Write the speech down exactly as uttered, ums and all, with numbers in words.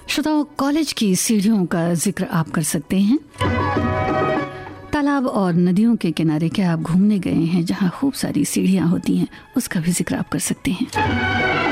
श्रोताओं, कॉलेज की सीढ़ियों का जिक्र आप कर सकते हैं। तालाब और नदियों के किनारे क्या आप घूमने गए हैं जहां खूब सारी सीढ़ियां होती हैं, उसका भी जिक्र आप कर सकते हैं।